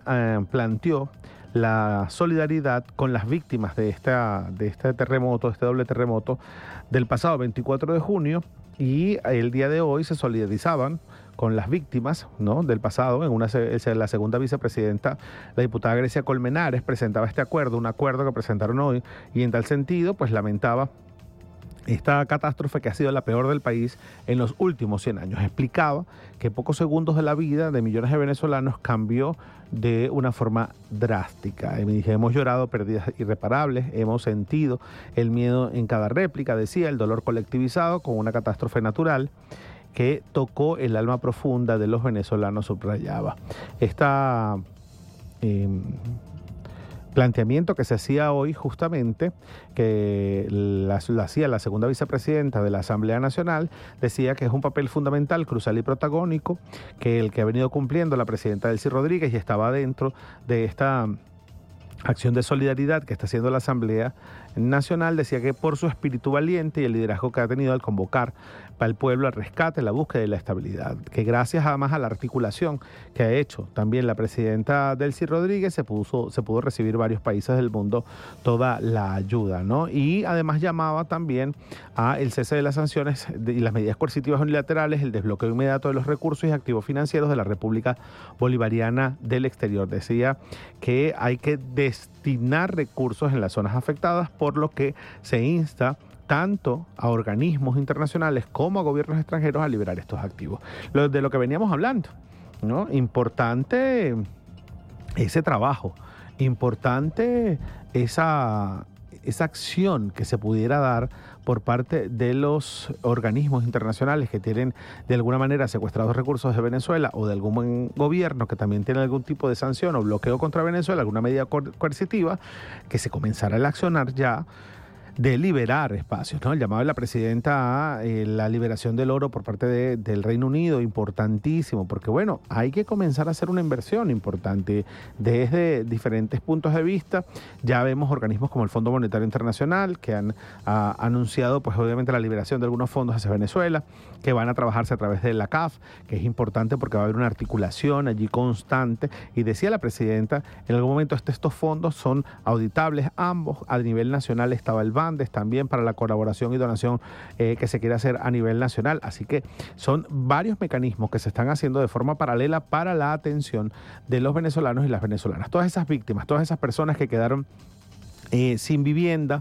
planteó la solidaridad con las víctimas de este terremoto, este doble terremoto del pasado 24 de junio, y el día de hoy se solidarizaban con las víctimas, ¿no?, del pasado. La segunda vicepresidenta, la diputada Grecia Colmenares, presentaba un acuerdo que presentaron hoy, y en tal sentido, pues lamentaba esta catástrofe que ha sido la peor del país en los últimos 100 años. Explicaba que pocos segundos de la vida de millones de venezolanos cambió de una forma drástica. Y me dije, hemos llorado pérdidas irreparables, hemos sentido el miedo en cada réplica, decía, el dolor colectivizado con una catástrofe natural que tocó el alma profunda de los venezolanos, subrayaba. Planteamiento que se hacía hoy justamente, que lo hacía la segunda vicepresidenta de la Asamblea Nacional, decía que es un papel fundamental, crucial y protagónico, que el que ha venido cumpliendo la presidenta Delcy Rodríguez, y estaba dentro de esta acción de solidaridad que está haciendo la Asamblea Nacional. Decía que por su espíritu valiente y el liderazgo que ha tenido al convocar para el pueblo al rescate, la búsqueda y la estabilidad, que gracias además a la articulación que ha hecho también la presidenta Delcy Rodríguez, se pudo recibir varios países del mundo toda la ayuda, ¿no? Y además llamaba también a el cese de las sanciones y las medidas coercitivas unilaterales, el desbloqueo inmediato de los recursos y activos financieros de la República Bolivariana del Exterior. Decía que hay que destinar recursos en las zonas afectadas, por lo que se insta tanto a organismos internacionales como a gobiernos extranjeros a liberar estos activos. De lo que veníamos hablando, ¿no? Importante ese trabajo, importante esa acción que se pudiera dar por parte de los organismos internacionales que tienen de alguna manera secuestrados recursos de Venezuela, o de algún buen gobierno que también tiene algún tipo de sanción o bloqueo contra Venezuela, alguna medida coercitiva, que se comenzara a accionar ya, de liberar espacios, ¿no? El llamado de la presidenta a la liberación del oro por parte del Reino Unido, importantísimo, porque bueno, hay que comenzar a hacer una inversión importante desde diferentes puntos de vista. Ya vemos organismos como el Fondo Monetario Internacional que han anunciado pues obviamente la liberación de algunos fondos hacia Venezuela, que van a trabajarse a través de la CAF, que es importante porque va a haber una articulación allí constante. Y decía la presidenta, en algún momento estos fondos son auditables ambos. A nivel nacional estaba el Bandes también para la colaboración y donación que se quiere hacer a nivel nacional. Así que son varios mecanismos que se están haciendo de forma paralela para la atención de los venezolanos y las venezolanas. Todas esas víctimas, todas esas personas que quedaron sin vivienda.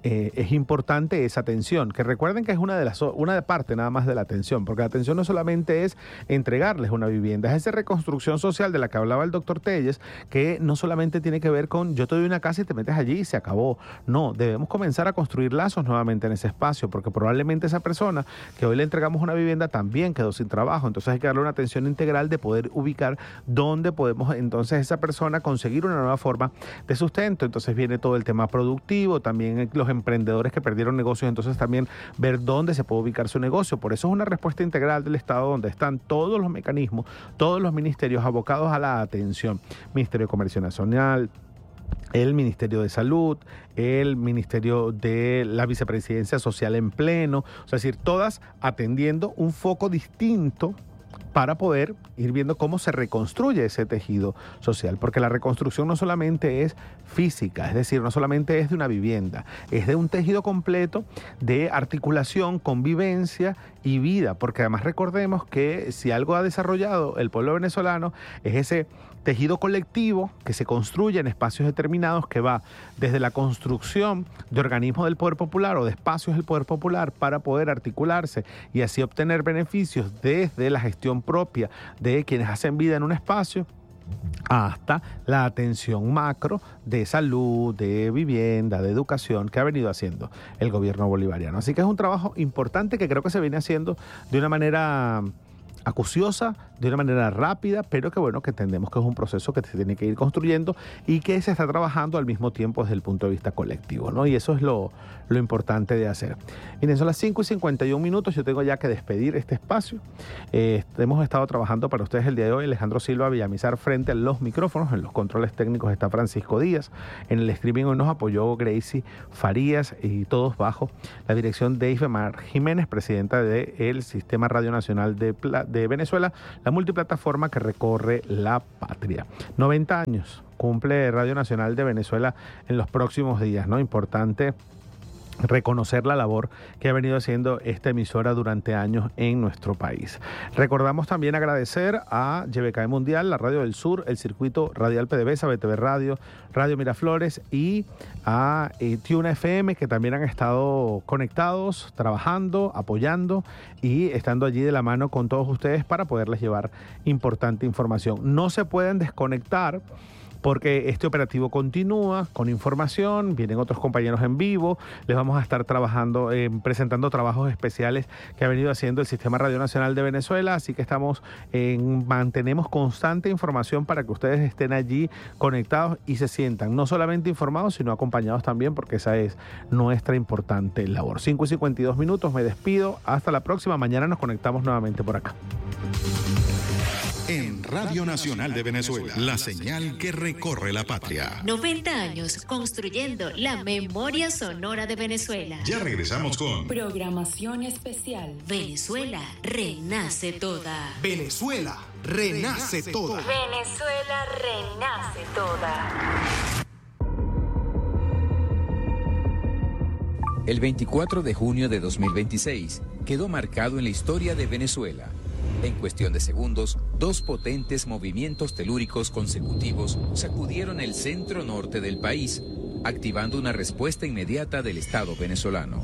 Es importante esa atención, que recuerden que es una parte nada más de la atención, porque la atención no solamente es entregarles una vivienda, es esa reconstrucción social de la que hablaba el doctor Telles, que no solamente tiene que ver con yo te doy una casa y te metes allí y se acabó. No, debemos comenzar a construir lazos nuevamente en ese espacio, porque probablemente esa persona que hoy le entregamos una vivienda también quedó sin trabajo. Entonces hay que darle una atención integral de poder ubicar dónde podemos entonces esa persona conseguir una nueva forma de sustento. Entonces viene todo el tema productivo, también los emprendedores que perdieron negocios, entonces también ver dónde se puede ubicar su negocio. Por eso es una respuesta integral del Estado, donde están todos los mecanismos, todos los ministerios abocados a la atención. Ministerio de Comercio Nacional, el Ministerio de Salud, el Ministerio de la Vicepresidencia Social en pleno, es decir, todas atendiendo un foco distinto para poder ir viendo cómo se reconstruye ese tejido social, porque la reconstrucción no solamente es física, es decir, no solamente es de una vivienda, es de un tejido completo de articulación, convivencia y vida, porque además recordemos que si algo ha desarrollado el pueblo venezolano es ese tejido colectivo que se construye en espacios determinados, que va desde la construcción de organismos del poder popular o de espacios del poder popular para poder articularse y así obtener beneficios desde la gestión propia de quienes hacen vida en un espacio, hasta la atención macro de salud, de vivienda, de educación que ha venido haciendo el gobierno bolivariano. Así que es un trabajo importante que creo que se viene haciendo de una manera acuciosa, de una manera rápida, pero que bueno, que entendemos que es un proceso que se tiene que ir construyendo y que se está trabajando al mismo tiempo desde el punto de vista colectivo, ¿no? Y eso es lo importante de hacer. Miren, son las 5:51, yo tengo ya que despedir este espacio. Hemos estado trabajando para ustedes el día de hoy, Alejandro Silva Villamizar frente a los micrófonos, en los controles técnicos está Francisco Díaz, en el streaming hoy nos apoyó Gracie Farías y todos bajo la dirección de Ifemar Jiménez, presidenta del Sistema Radio Nacional de de Venezuela, la multiplataforma que recorre la patria. 90 años cumple Radio Nacional de Venezuela en los próximos días, ¿no? Importante reconocer la labor que ha venido haciendo esta emisora durante años en nuestro país. Recordamos también agradecer a YBKE Mundial, la Radio del Sur, el Circuito Radial PDVSA, BTV Radio, Radio Miraflores y a Tuna FM, que también han estado conectados, trabajando, apoyando y estando allí de la mano con todos ustedes para poderles llevar importante información. No se pueden desconectar porque este operativo continúa con información, vienen otros compañeros en vivo, les vamos a estar trabajando, presentando trabajos especiales que ha venido haciendo el Sistema Radio Nacional de Venezuela, así que mantenemos constante información para que ustedes estén allí conectados y se sientan no solamente informados, sino acompañados también, porque esa es nuestra importante labor. 5:52, me despido, hasta la próxima, mañana nos conectamos nuevamente por acá. En Radio Nacional de Venezuela, la señal que recorre la patria. 90 años construyendo la memoria sonora de Venezuela. Ya regresamos con programación especial. Venezuela renace toda. Venezuela renace toda. Venezuela renace toda. El 24 de junio de 2026 quedó marcado en la historia de Venezuela. En cuestión de segundos, dos potentes movimientos telúricos consecutivos sacudieron el centro norte del país, activando una respuesta inmediata del Estado venezolano.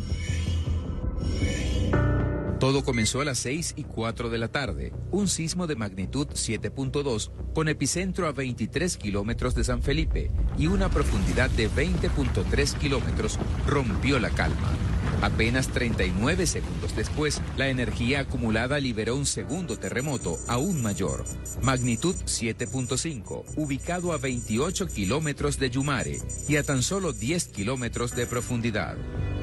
Todo comenzó a las 6:04 de la tarde, un sismo de magnitud 7.2 con epicentro a 23 kilómetros de San Felipe y una profundidad de 20.3 kilómetros rompió la calma. Apenas 39 segundos después, la energía acumulada liberó un segundo terremoto aún mayor, magnitud 7.5, ubicado a 28 kilómetros de Yumare y a tan solo 10 kilómetros de profundidad.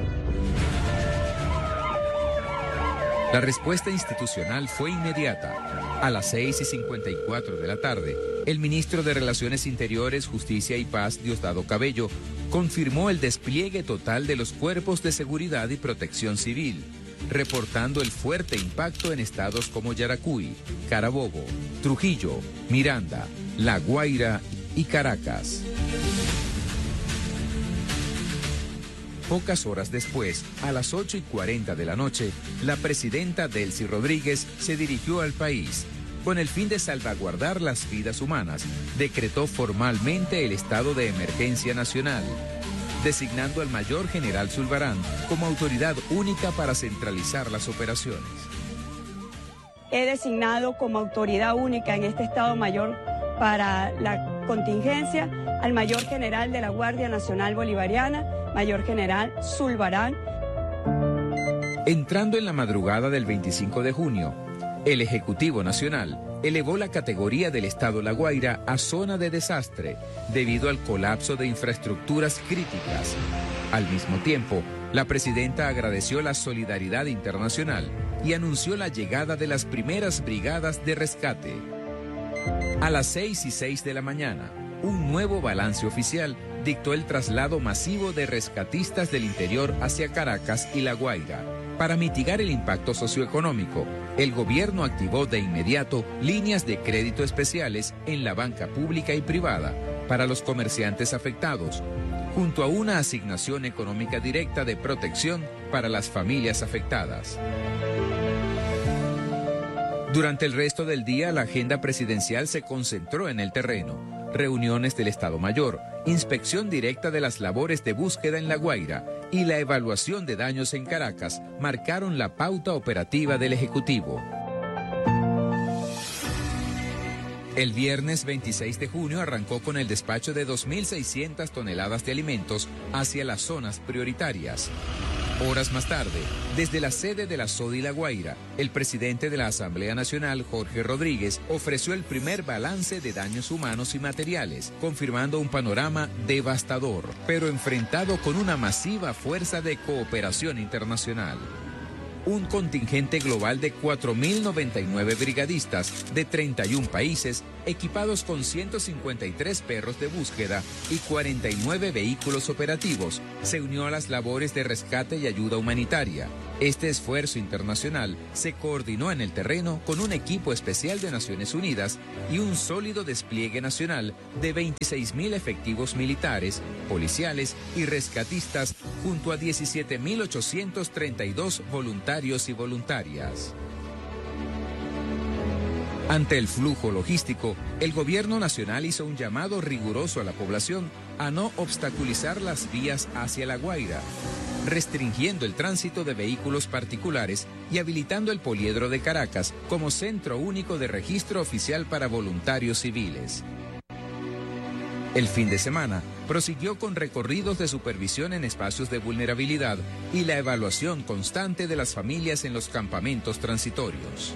La respuesta institucional fue inmediata. A las 6:54 de la tarde, el ministro de Relaciones Interiores, Justicia y Paz, Diosdado Cabello, confirmó el despliegue total de los cuerpos de seguridad y protección civil, reportando el fuerte impacto en estados como Yaracuy, Carabobo, Trujillo, Miranda, La Guaira y Caracas. Pocas horas después, a las 8:40 de la noche, la presidenta Delcy Rodríguez se dirigió al país. Con el fin de salvaguardar las vidas humanas, decretó formalmente el estado de emergencia nacional, designando al mayor general Zulbarán como autoridad única para centralizar las operaciones. He designado como autoridad única en este Estado Mayor para la contingencia al mayor general de la Guardia Nacional Bolivariana, mayor general Zulbarán. Entrando en la madrugada del 25 de junio, el Ejecutivo Nacional elevó la categoría del estado La Guaira a zona de desastre debido al colapso de infraestructuras críticas. Al mismo tiempo, la presidenta agradeció la solidaridad internacional y anunció la llegada de las primeras brigadas de rescate. A las 6:06 de la mañana, un nuevo balance oficial dictó el traslado masivo de rescatistas del interior hacia Caracas y La Guaira. Para mitigar el impacto socioeconómico, el gobierno activó de inmediato líneas de crédito especiales en la banca pública y privada para los comerciantes afectados, junto a una asignación económica directa de protección para las familias afectadas. Durante el resto del día, la agenda presidencial se concentró en el terreno. Reuniones del Estado Mayor, inspección directa de las labores de búsqueda en La Guaira y la evaluación de daños en Caracas marcaron la pauta operativa del Ejecutivo. El viernes 26 de junio arrancó con el despacho de 2.600 toneladas de alimentos hacia las zonas prioritarias. Horas más tarde, desde la sede de la SODI La Guaira, el presidente de la Asamblea Nacional, Jorge Rodríguez, ofreció el primer balance de daños humanos y materiales, confirmando un panorama devastador, pero enfrentado con una masiva fuerza de cooperación internacional. Un contingente global de 4.099 brigadistas de 31 países, equipados con 153 perros de búsqueda y 49 vehículos operativos, se unió a las labores de rescate y ayuda humanitaria, Este esfuerzo internacional se coordinó en el terreno con un equipo especial de Naciones Unidas y un sólido despliegue nacional de 26.000 efectivos militares, policiales y rescatistas junto a 17.832 voluntarios y voluntarias. Ante el flujo logístico, el gobierno nacional hizo un llamado riguroso a la población a no obstaculizar las vías hacia La Guaira, restringiendo el tránsito de vehículos particulares y habilitando el Poliedro de Caracas como centro único de registro oficial para voluntarios civiles. El fin de semana prosiguió con recorridos de supervisión en espacios de vulnerabilidad y la evaluación constante de las familias en los campamentos transitorios.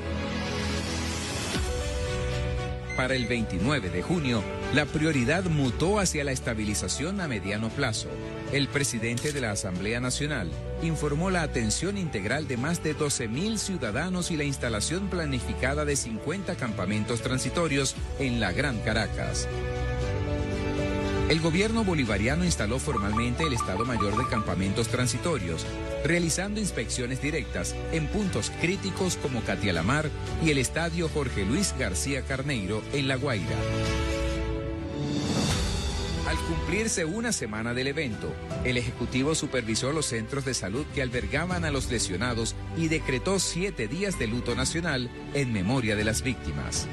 Para el 29 de junio, la prioridad mutó hacia la estabilización a mediano plazo. El presidente de la Asamblea Nacional informó la atención integral de más de 12.000 ciudadanos y la instalación planificada de 50 campamentos transitorios en la Gran Caracas. El gobierno bolivariano instaló formalmente el Estado Mayor de Campamentos Transitorios, realizando inspecciones directas en puntos críticos como Catialamar y el Estadio Jorge Luis García Carneiro en La Guaira. Al cumplirse una semana del evento, el Ejecutivo supervisó los centros de salud que albergaban a los lesionados y decretó 7 días de luto nacional en memoria de las víctimas.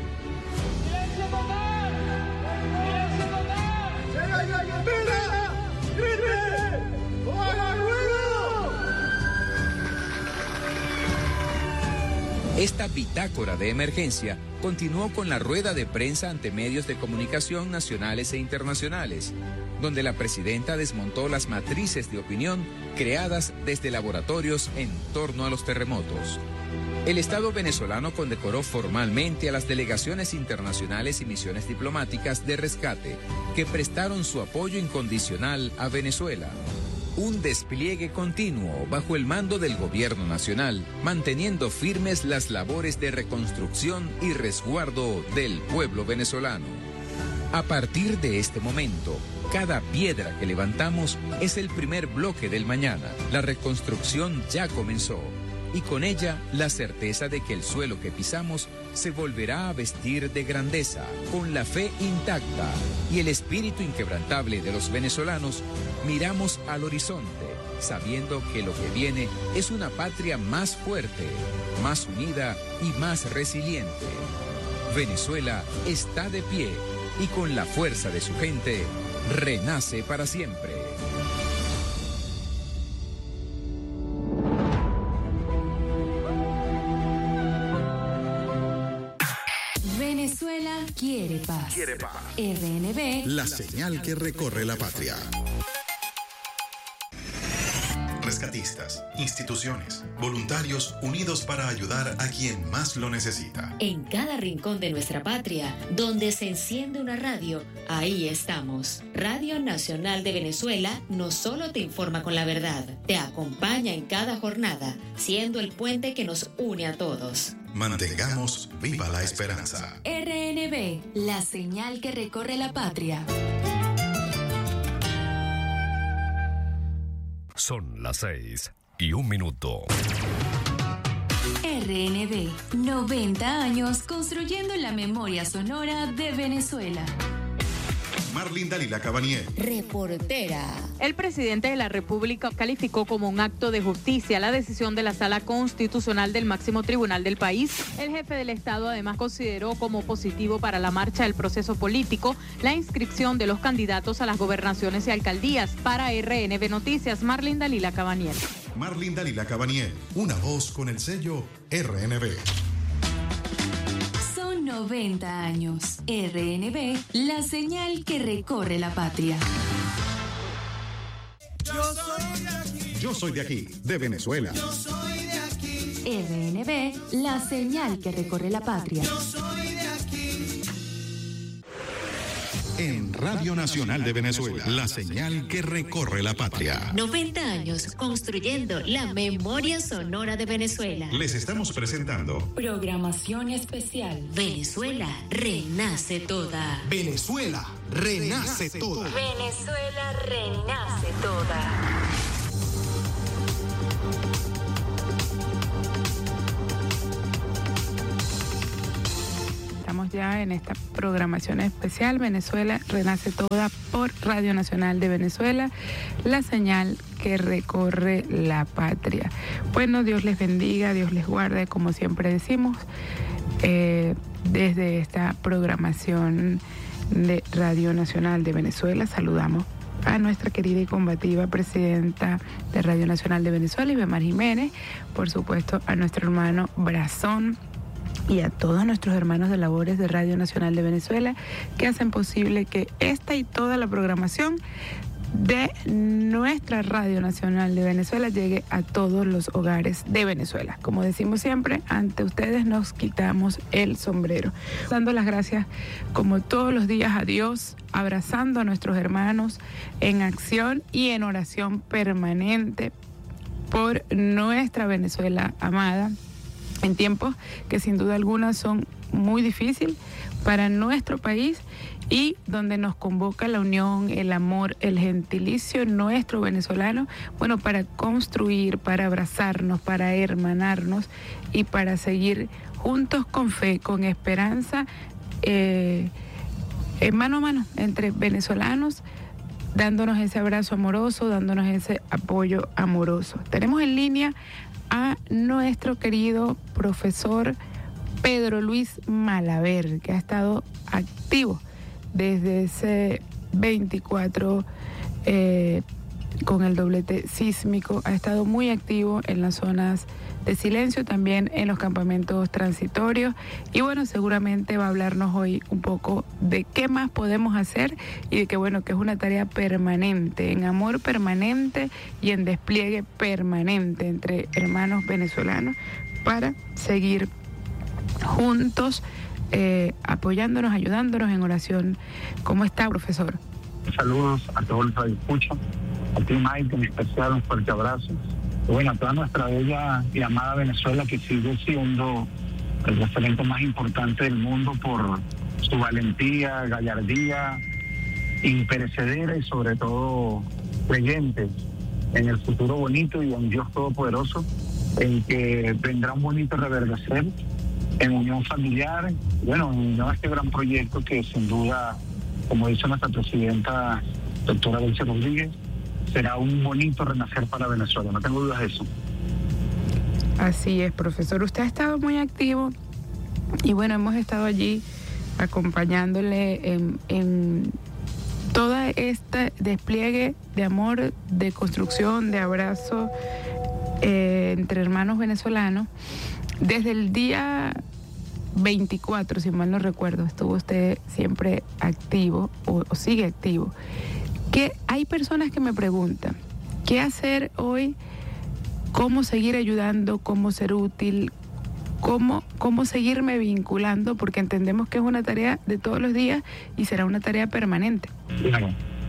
Esta bitácora de emergencia continuó con la rueda de prensa ante medios de comunicación nacionales e internacionales, donde la presidenta desmontó las matrices de opinión creadas desde laboratorios en torno a los terremotos. El Estado venezolano condecoró formalmente a las delegaciones internacionales y misiones diplomáticas de rescate que prestaron su apoyo incondicional a Venezuela. Un despliegue continuo bajo el mando del gobierno nacional, manteniendo firmes las labores de reconstrucción y resguardo del pueblo venezolano. A partir de este momento, cada piedra que levantamos es el primer bloque del mañana. La reconstrucción ya comenzó y con ella la certeza de que el suelo que pisamos se volverá a vestir de grandeza, con la fe intacta y el espíritu inquebrantable de los venezolanos. Miramos al horizonte, sabiendo que lo que viene es una patria más fuerte, más unida y más resiliente. Venezuela está de pie y con la fuerza de su gente, renace para siempre. Venezuela quiere paz. RNB, la señal que recorre la patria. Rescatistas, instituciones, voluntarios unidos para ayudar a quien más lo necesita. En cada rincón de nuestra patria, donde se enciende una radio, ahí estamos. Radio Nacional de Venezuela no solo te informa con la verdad, te acompaña en cada jornada, siendo el puente que nos une a todos. Mantengamos viva la esperanza. RNB, la señal que recorre la patria. Son las 6:01. RNB, 90 años construyendo la memoria sonora de Venezuela. Marlene Dalila Cabanier, Reportera. El presidente de la República calificó como un acto de justicia la decisión de la Sala Constitucional del máximo tribunal del país. El jefe del Estado además consideró como positivo para la marcha del proceso político la inscripción de los candidatos a las gobernaciones y alcaldías. Para RNB Noticias, Marlene Dalila Cabanier. Marlene Dalila Cabanier, una voz con el sello RNB. 90 años. RNB, la señal que recorre la patria. Yo soy de aquí, de Venezuela. Yo soy de aquí. RNB, la señal que recorre la patria. Yo soy de aquí. En Radio Nacional de Venezuela, la señal que recorre la patria. 90 años construyendo la memoria sonora de Venezuela. Les estamos presentando Programación especial. Venezuela renace toda. Venezuela renace toda. Venezuela renace toda. estamos ya en esta programación especial Venezuela Renace Toda por Radio Nacional de Venezuela, la señal que recorre la patria. Bueno, Dios les bendiga, Dios les guarde, como siempre decimos, desde esta programación de Radio Nacional de Venezuela saludamos a nuestra querida y combativa presidenta de Radio Nacional de Venezuela, Ibemar Jiménez, por supuesto a nuestro hermano Brazón y a todos nuestros hermanos de labores de Radio Nacional de Venezuela que hacen posible que esta y toda la programación de nuestra Radio Nacional de Venezuela llegue a todos los hogares de Venezuela. Como decimos siempre, ante ustedes nos quitamos el sombrero, dando las gracias como todos los días a Dios, abrazando a nuestros hermanos en acción y en oración permanente por nuestra Venezuela amada, en tiempos que sin duda alguna son muy difíciles para nuestro país y donde nos convoca la unión, el amor, el gentilicio nuestro venezolano, bueno, para construir, para abrazarnos, para hermanarnos y para seguir juntos con fe, con esperanza, mano a mano entre venezolanos, dándonos ese abrazo amoroso, dándonos ese apoyo amoroso. Tenemos en línea a nuestro querido profesor Pedro Luis Malaver, que ha estado activo desde ese 24 con el doblete sísmico, ha estado muy activo en las zonas de silencio, también en los campamentos transitorios, y bueno, seguramente va a hablarnos hoy un poco de qué más podemos hacer y de que bueno, que es una tarea permanente, en amor permanente y en despliegue permanente entre hermanos venezolanos para seguir juntos, apoyándonos, ayudándonos en oración. ¿Cómo está, profesor? Saludos a todos los que escuchan, a ti, Mike, en especial un fuerte abrazo. Y bueno, a toda nuestra bella y amada Venezuela, que sigue siendo el referente más importante del mundo por su valentía, gallardía, imperecedera y sobre todo creyentes en el futuro bonito y en Dios Todopoderoso, en que vendrá un bonito reverdecer en unión familiar, bueno, en unión a este gran proyecto que sin duda, como dice nuestra presidenta, doctora Delcy Rodríguez, será un bonito renacer para Venezuela, no tengo dudas de eso. Así es, profesor. Usted ha estado muy activo y bueno, hemos estado allí acompañándole en todo este despliegue de amor, de construcción, de abrazo entre hermanos venezolanos. Desde el día 24, si mal no recuerdo, estuvo usted siempre activo o sigue activo. Que hay personas que me preguntan, ¿qué hacer hoy? ¿Cómo seguir ayudando? ¿Cómo ser útil? ¿Cómo seguirme vinculando? Porque entendemos que es una tarea de todos los días y será una tarea permanente. Claro.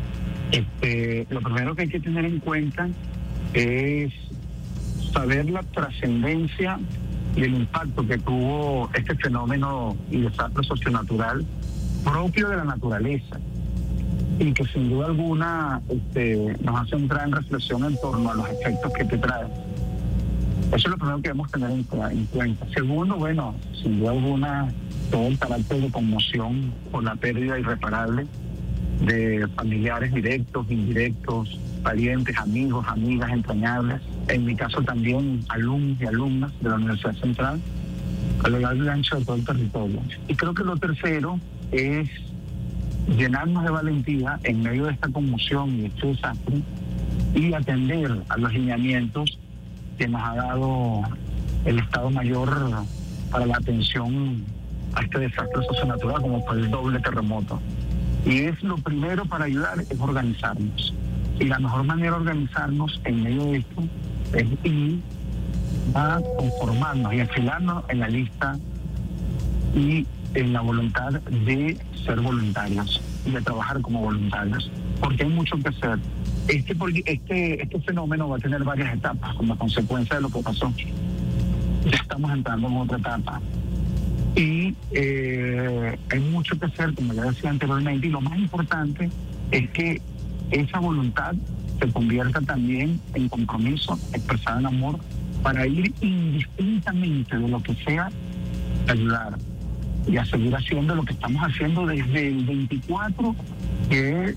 Lo primero que hay que tener en cuenta es saber la trascendencia y el impacto que tuvo este fenómeno y desastre socionatural propio de la naturaleza y que sin duda alguna nos hace entrar en reflexión en torno a los efectos que te trae. Eso es lo primero que debemos tener en cuenta. Segundo, bueno, sin duda alguna, todo el carácter de conmoción por la pérdida irreparable de familiares directos, indirectos, parientes, amigos, amigas entrañables. En mi caso también alumnos y alumnas de la Universidad Central, a lo largo y ancho de todo el territorio. Y creo que lo tercero es llenarnos de valentía en medio de esta conmoción y este desastre y atender a los lineamientos que nos ha dado el Estado Mayor para la atención a este desastre socionatural, como fue el doble terremoto. Y es lo primero para ayudar, es organizarnos. Y la mejor manera de organizarnos en medio de esto es ir a conformarnos y enfilarnos en la lista y en la voluntad de ser voluntarios y de trabajar como voluntarios, porque hay mucho que hacer. Este fenómeno va a tener varias etapas como consecuencia de lo que pasó. Ya estamos entrando en otra etapa y hay mucho que hacer, como ya decía anteriormente, y lo más importante es que esa voluntad se convierta también en compromiso expresado en amor para ir indistintamente de lo que sea ayudar. y a seguir haciendo lo que estamos haciendo desde el 24, que